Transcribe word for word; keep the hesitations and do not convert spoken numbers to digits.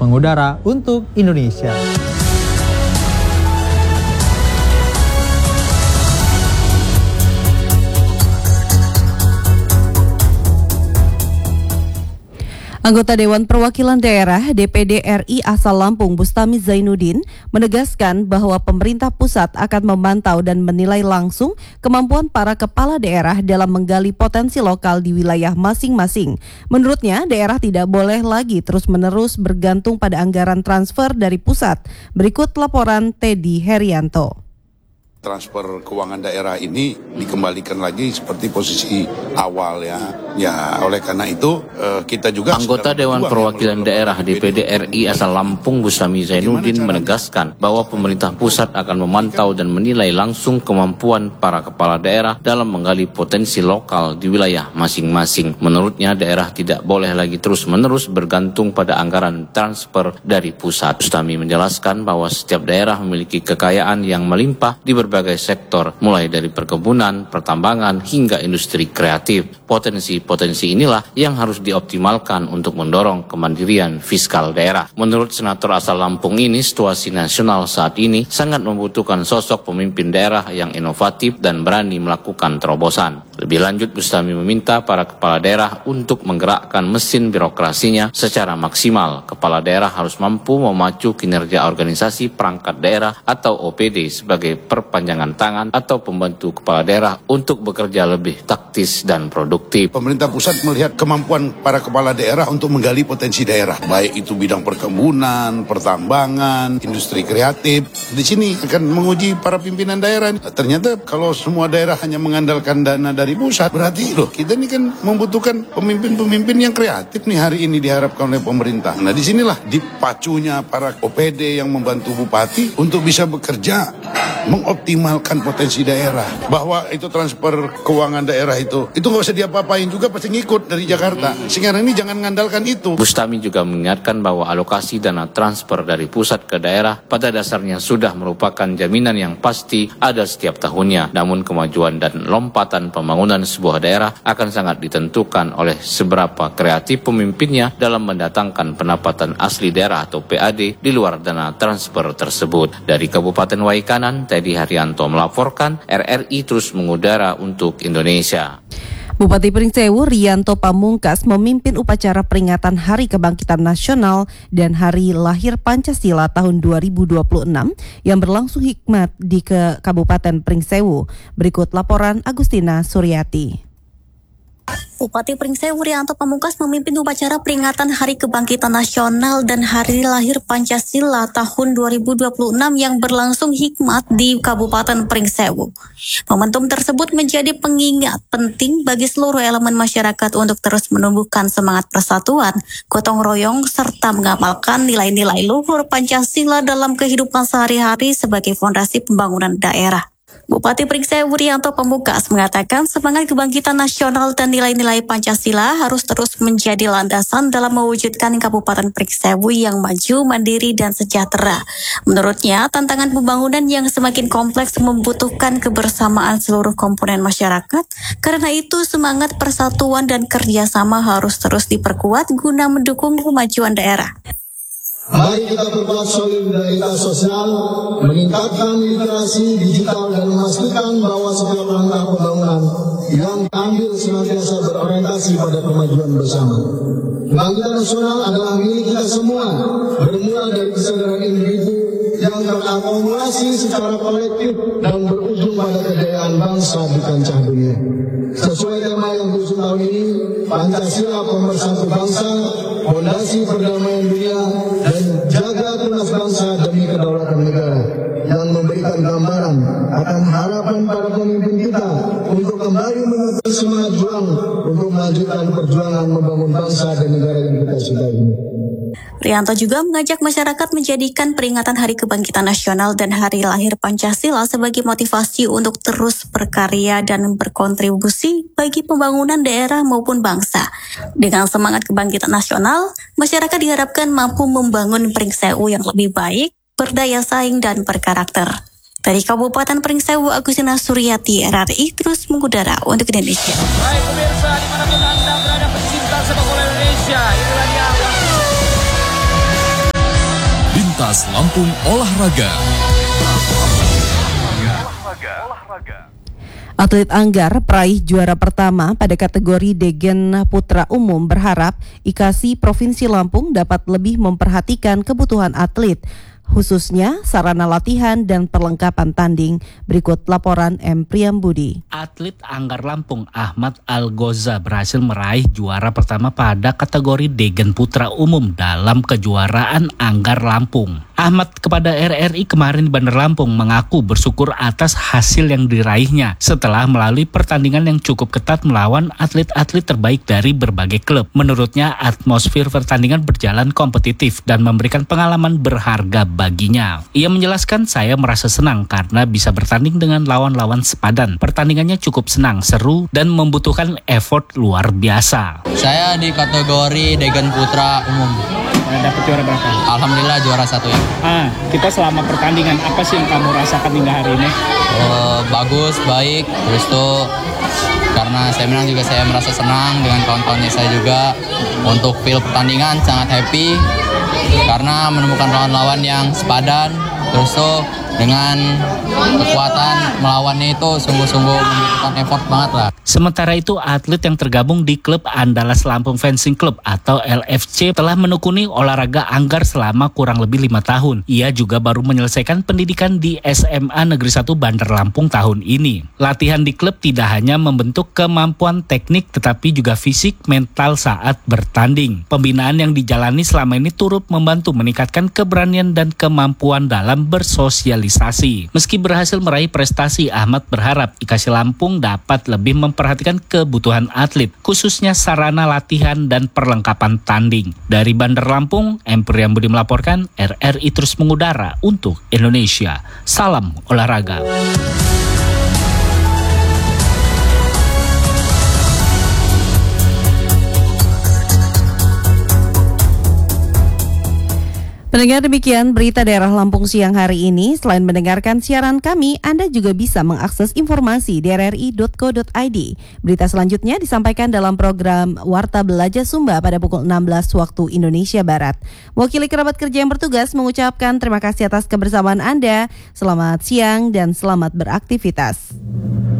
mengudara untuk Indonesia. Anggota Dewan Perwakilan Daerah D P D R I asal Lampung Bustami Zainuddin menegaskan bahwa pemerintah pusat akan memantau dan menilai langsung kemampuan para kepala daerah dalam menggali potensi lokal di wilayah masing-masing. Menurutnya, daerah tidak boleh lagi terus-menerus bergantung pada anggaran transfer dari pusat. Berikut laporan Teddy Herianto. Transfer keuangan daerah ini dikembalikan lagi seperti posisi awal ya. Ya, oleh karena itu eh, kita juga Anggota Dewan Perwakilan Daerah D P D R I asal Lampung Bustami Zainuddin menegaskan bahwa pemerintah pusat akan memantau dan menilai langsung kemampuan para kepala daerah dalam menggali potensi lokal di wilayah masing-masing. Menurutnya, daerah tidak boleh lagi terus-menerus bergantung pada anggaran transfer dari pusat. Bustami menjelaskan bahwa setiap daerah memiliki kekayaan yang melimpah di berbagai berbagai sektor, mulai dari perkebunan, pertambangan, hingga industri kreatif. Potensi-potensi inilah yang harus dioptimalkan untuk mendorong kemandirian fiskal daerah. Menurut Senator asal Lampung ini, situasi nasional saat ini sangat membutuhkan sosok pemimpin daerah yang inovatif dan berani melakukan terobosan. Lebih lanjut, Bustami meminta para kepala daerah untuk menggerakkan mesin birokrasinya secara maksimal. Kepala daerah harus mampu memacu kinerja organisasi perangkat daerah atau O P D sebagai perpanjangan tangan atau pembantu kepala daerah untuk bekerja lebih taktis dan produktif. Pemerintah pusat melihat kemampuan para kepala daerah untuk menggali potensi daerah, baik itu bidang perkebunan, pertambangan, industri kreatif. Di sini akan menguji para pimpinan daerah. Ternyata kalau semua daerah hanya mengandalkan dana dari pusat, berarti loh kita ini kan membutuhkan pemimpin-pemimpin yang kreatif nih hari ini diharapkan oleh pemerintah. Nah, disinilah dipacunya para O P D yang membantu bupati untuk bisa bekerja mengoptimalkan potensi daerah. Bahwa itu transfer keuangan daerah itu, itu nggak usah diapa-apain juga pasti ngikut dari Jakarta. Sekarang ini jangan mengandalkan itu. Bustami juga mengingatkan bahwa alokasi dana transfer dari pusat ke daerah pada dasarnya sudah merupakan jaminan yang pasti ada setiap tahunnya. Namun kemajuan dan lompatan pembangunan sebuah daerah akan sangat ditentukan oleh seberapa kreatif pemimpinnya dalam mendatangkan pendapatan asli daerah atau P A D di luar dana transfer tersebut. Dari Kabupaten Waikanan, Teddy Haryanto melaporkan, R R I terus mengudara untuk Indonesia. Bupati Pringsewu Rianto Pamungkas memimpin upacara peringatan Hari Kebangkitan Nasional dan Hari Lahir Pancasila tahun dua ribu dua puluh enam yang berlangsung hikmat di ke Kabupaten Pringsewu. Berikut laporan Agustina Suryati. Bupati Pringsewu Rianto Pamungkas memimpin upacara peringatan Hari Kebangkitan Nasional dan Hari Lahir Pancasila tahun dua ribu dua puluh enam yang berlangsung hikmat di Kabupaten Pringsewu. Momentum tersebut menjadi pengingat penting bagi seluruh elemen masyarakat untuk terus menumbuhkan semangat persatuan, gotong royong, serta mengamalkan nilai-nilai luhur Pancasila dalam kehidupan sehari-hari sebagai fondasi pembangunan daerah. Bupati Pringsewu Rianto Pamungkas mengatakan semangat kebangkitan nasional dan nilai-nilai Pancasila harus terus menjadi landasan dalam mewujudkan Kabupaten Pringsewu yang maju, mandiri, dan sejahtera. Menurutnya, tantangan pembangunan yang semakin kompleks membutuhkan kebersamaan seluruh komponen masyarakat. Karena itu, semangat persatuan dan kerjasama harus terus diperkuat guna mendukung kemajuan daerah. Mari kita perkuat solidaritas sosial, meningkatkan literasi digital dan memastikan bahwa setiap langkah pembangunan yang diambil senantiasa berorientasi pada kemajuan bersama. Kebangkitan nasional adalah milik kita semua, bermula dari kesadaran individu yang terakumulasi secara kolektif dan berujung pada kejayaan bangsa di kancah dunia. Sesuai tema yang diusung tahun ini, Pancasila pemersatu bangsa, fondasi perdamaian dunia, dan jaga tunas bangsa demi kedaulatan negara, yang memberikan gambaran akan harapan para pemimpin kita untuk kembali menyertai semangat juang untuk melanjutkan perjuangan membangun bangsa dan negara yang kita cintai ini. Rianto juga mengajak masyarakat menjadikan peringatan Hari Kebangkitan Nasional dan Hari Lahir Pancasila sebagai motivasi untuk terus berkarya dan berkontribusi bagi pembangunan daerah maupun bangsa. Dengan semangat kebangkitan nasional, masyarakat diharapkan mampu membangun Pringsewu yang lebih baik, berdaya saing, dan berkarakter. Dari Kabupaten Pringsewu, Agustina Suryati, R R I terus mengudara untuk Indonesia. Baik pemirsa, dimanapun Anda berada, pecinta sepak bola Indonesia, inilah dia Kilas Lampung Olahraga. Atlet Anggar peraih juara pertama pada kategori Degen Putra Umum berharap I K S I Provinsi Lampung dapat lebih memperhatikan kebutuhan atlet, khususnya sarana latihan dan perlengkapan tanding. Berikut laporan M. Priyambudi. Atlet Anggar Lampung Ahmad Algoza berhasil meraih juara pertama pada kategori Degen Putra Umum dalam kejuaraan Anggar Lampung. Ahmad kepada R R I kemarin di Bandar Lampung mengaku bersyukur atas hasil yang diraihnya setelah melalui pertandingan yang cukup ketat melawan atlet-atlet terbaik dari berbagai klub. Menurutnya atmosfer pertandingan berjalan kompetitif dan memberikan pengalaman berharga baginya. Ia menjelaskan, saya merasa senang karena bisa bertanding dengan lawan-lawan sepadan. Pertandingannya cukup senang, seru, dan membutuhkan effort luar biasa. Saya di kategori Degen Putra Umum. Dapat juara berapa? Alhamdulillah juara satu ya. Ah, kita selama pertandingan apa sih yang kamu rasakan hingga hari ini? Uh, bagus, baik. Terus tuh karena saya menang juga saya merasa senang dengan kawan-kawannya saya juga. Untuk feel pertandingan sangat happy karena menemukan lawan-lawan yang sepadan. Terus tuh dengan kekuatan melawannya itu sungguh-sungguh membutuhkan effort banget lah. Sementara itu, atlet yang tergabung di klub Andalas Lampung Fencing Club atau L F C telah menekuni olahraga anggar selama kurang lebih lima tahun. Ia juga baru menyelesaikan pendidikan di S M A Negeri satu Bandar Lampung tahun ini. Latihan di klub tidak hanya membentuk kemampuan teknik tetapi juga fisik mental saat bertanding. Pembinaan yang dijalani selama ini turut membantu meningkatkan keberanian dan kemampuan dalam bersosialisasi. Meski berhasil meraih prestasi, Ahmad berharap I K S I Lampung dapat lebih memperhatikan kebutuhan atlet, khususnya sarana latihan dan perlengkapan tanding. Dari Bandar Lampung, M. Priyambudi melaporkan, R R I terus mengudara untuk Indonesia. Salam olahraga. Pendengar, demikian berita daerah Lampung siang hari ini. Selain mendengarkan siaran kami, Anda juga bisa mengakses informasi di r r i dot co dot i d. Berita selanjutnya disampaikan dalam program Warta Belajar Sumba pada pukul enam belas waktu Indonesia Barat. Mewakili kerabat kerja yang bertugas mengucapkan terima kasih atas kebersamaan Anda. Selamat siang dan selamat beraktivitas.